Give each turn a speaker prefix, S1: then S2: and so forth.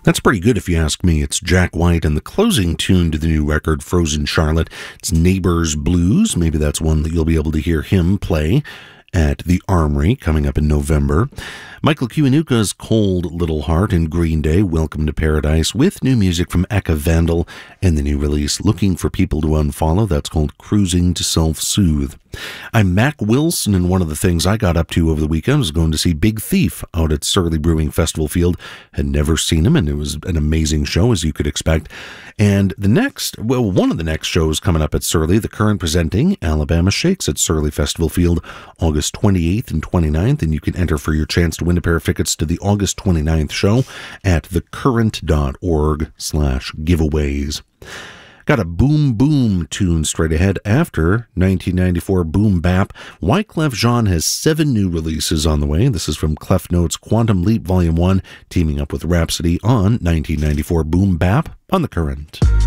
S1: That's pretty good if you ask me. It's Jack White and the closing tune to the new record, Frozen Charlotte. It's Neighbors Blues. Maybe that's one that you'll be able to hear him play at the Armory coming up in November. Michael Kiwanuka's Cold Little Heart and Green Day, Welcome to Paradise, with new music from Eka Vandal and the new release, Looking for People to Unfollow. That's called Cruising to Self-Soothe. I'm Mac Wilson, and one of the things I got up to over the weekend was going to see Big Thief out at Surly Brewing Festival Field. Had never seen him, and it was an amazing show, as you could expect. And one of the next shows coming up at Surly, the current presenting Alabama Shakes at Surly Festival Field, August 28th and 29th, and you can enter for your chance to win a pair of tickets to the August 29th show at thecurrent.org/giveaways. Got a Boom Boom tune straight ahead after 1994 Boom Bap. Wyclef Jean has 7 new releases on the way. This is from Clef Note's Quantum Leap Volume 1, teaming up with Rhapsody on 1994 Boom Bap on The Current.